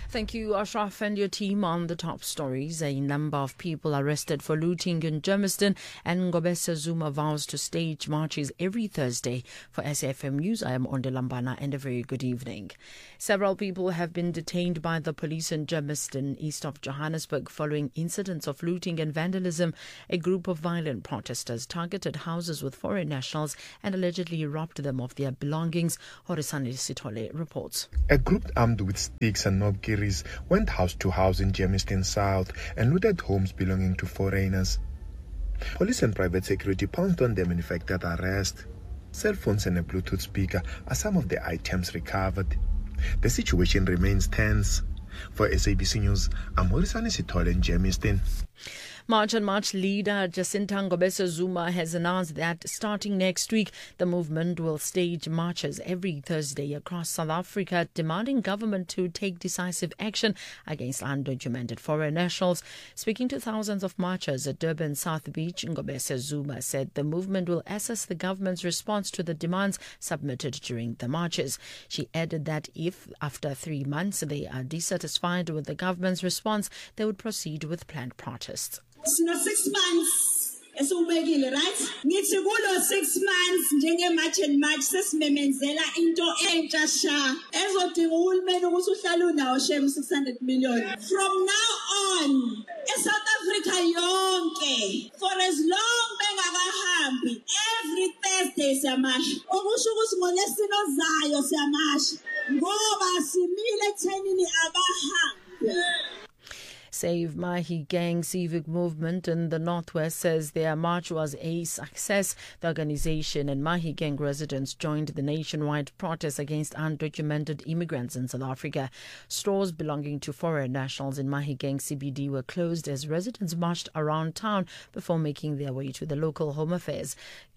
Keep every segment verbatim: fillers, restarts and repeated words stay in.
Thank you, Ashraf, and your team on the top stories. A number of people arrested for looting in Germiston, and Ngobese Zuma vows to stage marches every Thursday. For S A F M News, I am Onde Lambana, and a very good evening. Several people have been detained by the police in Germiston, east of Johannesburg, following incidents of looting and vandalism. A group of violent protesters targeted houses with foreign nationals and allegedly robbed them of their belongings. Horisani Sitole reports. A group armed with sticks and knobkeries went house to house in Germiston South and looted homes belonging to foreigners. Police and private security pounced on them and effected arrest. Cell phones and a Bluetooth speaker are some of the items recovered. The situation remains tense. For S A B C News, I'm Horisani Sitole in Germiston. March on March leader Jacinta Ngobese Zuma has announced that starting next week, the movement will stage marches every Thursday across South Africa, demanding government to take decisive action against undocumented foreign nationals. Speaking to thousands of marchers at Durban South Beach, Ngobese Zuma said the movement will assess the government's response to the demands submitted during the marches. She added that if, after three months, they are dissatisfied with the government's response, they would proceed with planned protests. Sino six months esubekile, right? Ngithi kulo six months njenge March and March sesimemenzela into entsha sha ezodinga uhulumeni ukuthi uhlale unawo shem six hundred million. From now on, eSouth Africa yonke, for as long bengakahambi, every Thursday siyamasha. Okusho ukuthi ngoLwesine ozayo siyamasha ngoba simile ekuthenini abahambi. Save Mahikeng Civic Movement in the Northwest says their march was a success. The organization and Mahikeng residents joined the nationwide protest against undocumented immigrants in South Africa. Stores belonging to foreign nationals in Mahikeng C B D were closed as residents marched around town before making their way to the local Home Affairs.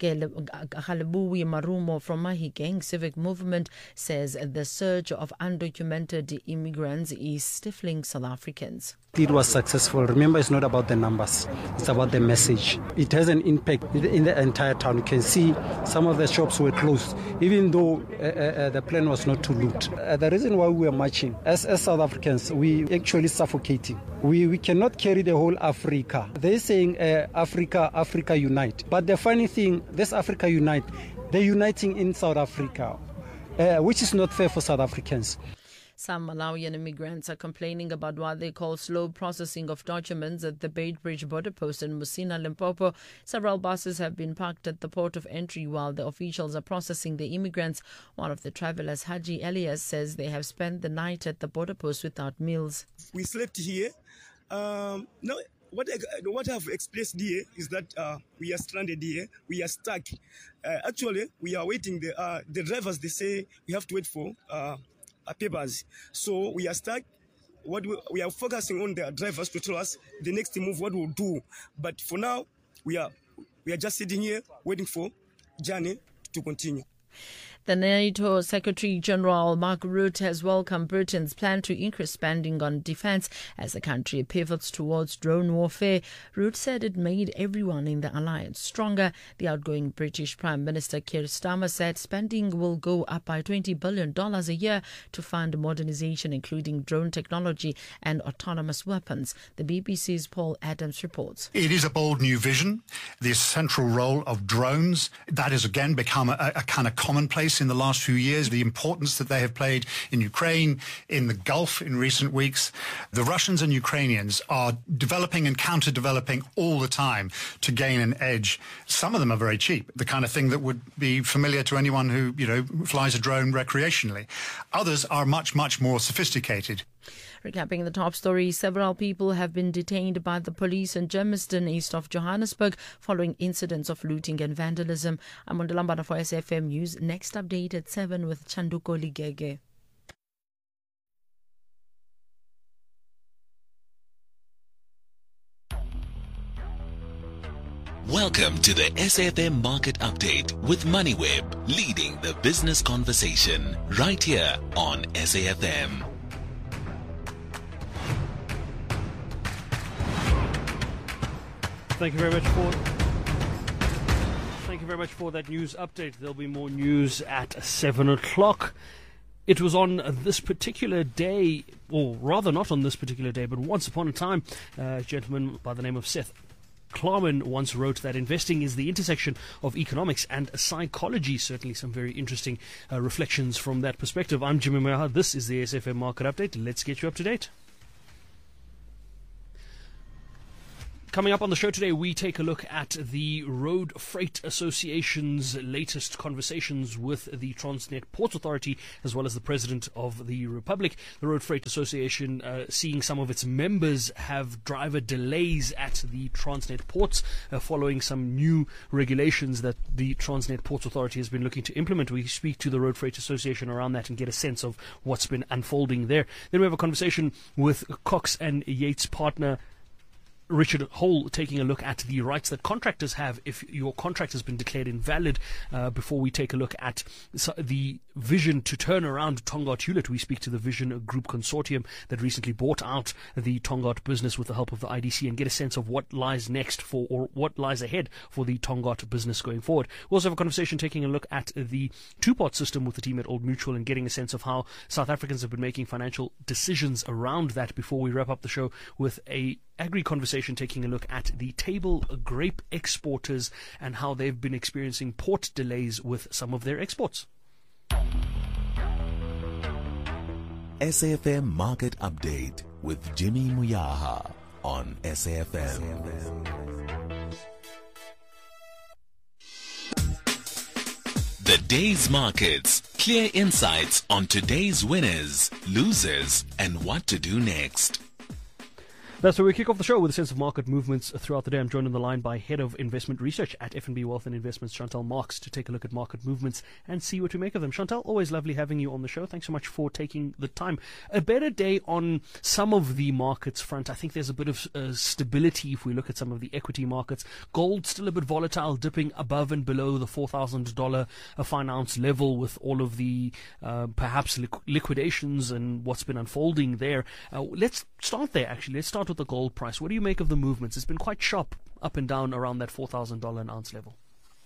Khalebuwi Marumo from Mahikeng Civic Movement says the surge of undocumented immigrants is stifling South Africans. It was successful. Remember, it's not about the numbers. It's about the message. It has an impact in the entire town. You can see some of the shops were closed, even though uh, uh, the plan was not to loot. Uh, the reason why we are marching, as, as South Africans, we actually suffocating. We, we cannot carry the whole Africa. They're saying uh, Africa, Africa unite. But the funny thing, this Africa unite, they're uniting in South Africa, uh, which is not fair for South Africans. Some Malawian immigrants are complaining about what they call slow processing of documents at the Beitbridge border post in Musina, Limpopo. Several buses have been parked at the port of entry while the officials are processing the immigrants. One of the travellers, Haji Elias, says they have spent the night at the border post without meals. We slept here. Um, no, what I, what I've expressed here is that uh, we are stranded here. We are stuck. Uh, actually, we are waiting. The, uh, the drivers, they say we have to wait for Uh, papers. So we are stuck. What we, we are focusing on the drivers to tell us the next move, what we'll do. But for now, we are we are just sitting here waiting for journey to continue. The NATO Secretary General Mark Rutte has welcomed Britain's plan to increase spending on defence as the country pivots towards drone warfare. Rutte said it made everyone in the alliance stronger. The outgoing British Prime Minister Keir Starmer said spending will go up by twenty billion dollars a year to fund modernisation, including drone technology and autonomous weapons. The B B C's Paul Adams reports. It is a bold new vision. The central role of drones, that has again become a, a kind of commonplace in the last few years, the importance that they have played in Ukraine, in the Gulf in recent weeks. The Russians and Ukrainians are developing and counter-developing all the time to gain an edge. Some of them are very cheap, the kind of thing that would be familiar to anyone who, you know, flies a drone recreationally. Others are much, much more sophisticated. Recapping the top story, several people have been detained by the police in Germiston, east of Johannesburg, following incidents of looting and vandalism. I'm on Lambana for S A F M News. Next update at seven with Chanduko Ligege. Welcome to the S A F M Market Update with MoneyWeb, leading the business conversation right here on S A F M. Thank you very much for thank you very much for that news update. There'll be more news at seven o'clock. It was on this particular day, or rather not on this particular day, but once upon a time, uh, a gentleman by the name of Seth Klarman once wrote that investing is the intersection of economics and psychology. Certainly some very interesting uh, reflections from that perspective. I'm Jimmy Moyaha. This is the S F M Market Update. Let's get you up to date. Coming up on the show today, we take a look at the Road Freight Association's latest conversations with the Transnet Ports Authority, as well as the President of the Republic. The Road Freight Association uh, seeing some of its members have driver delays at the Transnet ports uh, following some new regulations that the Transnet Ports Authority has been looking to implement. We speak to the Road Freight Association around that and get a sense of what's been unfolding there. Then we have a conversation with Cox and Yates partner Richard Hole, taking a look at the rights that contractors have if your contract has been declared invalid. Uh, before we take a look at the vision to turn around Tongaat Hewlett, we speak to the Vision Group Consortium that recently bought out the Tongaat business with the help of the I D C, and get a sense of what lies next for, or what lies ahead for the Tongaat business going forward. We also have a conversation taking a look at the two-pot system with the team at Old Mutual and getting a sense of how South Africans have been making financial decisions around that, before we wrap up the show with a agri conversation taking a look at the table grape exporters and how they've been experiencing port delays with some of their exports. S A F M Market Update with Jimmy Moyaha on S A F M. The day's markets. Clear insights on today's winners, losers, and what to do next. That's where we kick off the show with a sense of market movements throughout the day. I'm joined on the line by Head of Investment Research at F N B Wealth and Investments, Chantal Marx, to take a look at market movements and see what we make of them. Chantal, always lovely having you on the show. Thanks so much for taking the time. A better day on some of the markets front. I think there's a bit of uh, stability if we look at some of the equity markets. Gold still a bit volatile, dipping above and below the four thousand dollars a fine ounce level with all of the uh, perhaps liqu- liquidations and what's been unfolding there. Uh, let's start there, actually. Let's start with the gold price. What do you make of the movements? It's been quite sharp up and down around that four thousand dollars an ounce level.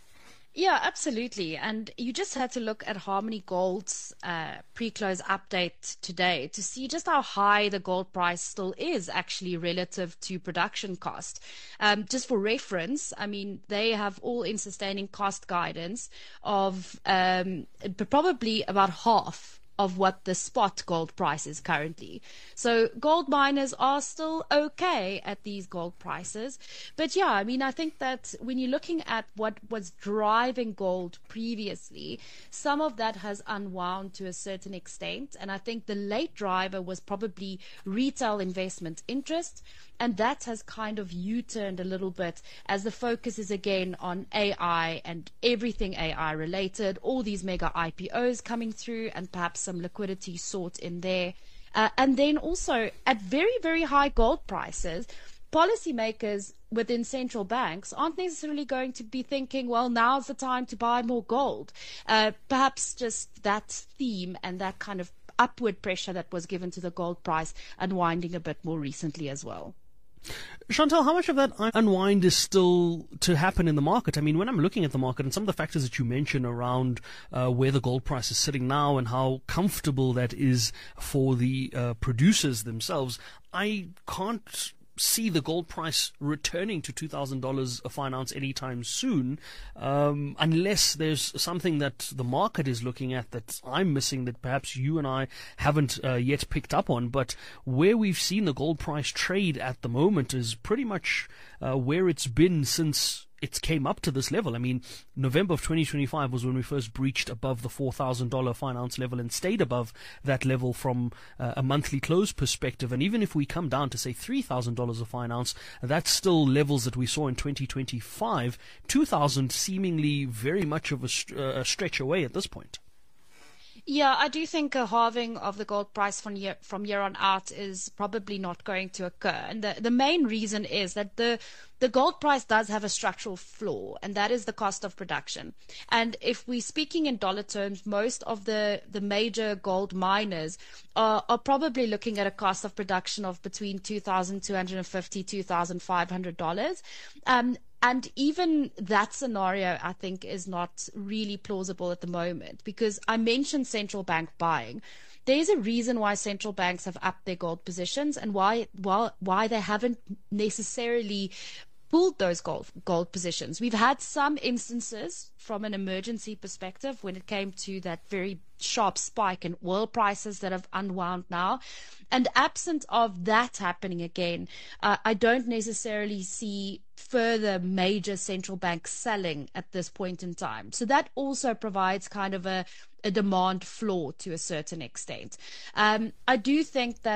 Yeah, absolutely. And you just had to look at Harmony Gold's uh, pre-close update today to see just how high the gold price still is actually relative to production cost. Um, just for reference, I mean, they have all-in sustaining cost guidance of um, probably about half of what the spot gold price is currently. So gold miners are still okay at these gold prices. But yeah, I mean, I think that when you're looking at what was driving gold previously, some of that has unwound to a certain extent. And I think the late driver was probably retail investment interest. And that has kind of U-turned a little bit as the focus is again on A I and everything A I related, all these mega I P Os coming through and perhaps some liquidity sought in there. Uh, and then also at very, very high gold prices, policymakers within central banks aren't necessarily going to be thinking, well, now's the time to buy more gold. Uh, perhaps just that theme and that kind of upward pressure that was given to the gold price unwinding a bit more recently as well. Chantal, how much of that unwind is still to happen in the market? I mean, when I'm looking at the market and some of the factors that you mention around uh, where the gold price is sitting now and how comfortable that is for the uh, producers themselves, I can't see the gold price returning to two thousand dollars a fine ounce anytime soon, um, unless there's something that the market is looking at that I'm missing that perhaps you and I haven't uh, yet picked up on. But where we've seen the gold price trade at the moment is pretty much uh, where it's been since it came up to this level. I mean, November of twenty twenty-five was when we first breached above the four thousand dollars fine ounce level and stayed above that level from uh, a monthly close perspective. And even if we come down to, say, three thousand dollars a fine ounce, that's still levels that we saw in twenty twenty-five. two thousand seemingly very much of a, st- uh, a stretch away at this point. Yeah, I do think a halving of the gold price from year from year on out is probably not going to occur. And the, the main reason is that the the gold price does have a structural flaw, and that is the cost of production. And if we're speaking in dollar terms, most of the, the major gold miners are, are probably looking at a cost of production of between two thousand two hundred fifty dollars, two thousand five hundred dollars. Um, And even that scenario, I think, is not really plausible at the moment, because I mentioned central bank buying. There's a reason why central banks have upped their gold positions, and why why, why they haven't necessarily pulled those gold, gold positions. We've had some instances from an emergency perspective when it came to that very sharp spike in oil prices that have unwound now. And absent of that happening again, uh, I don't necessarily see further major central bank selling at this point in time. So that also provides kind of a, a demand floor to a certain extent. Um, I do think that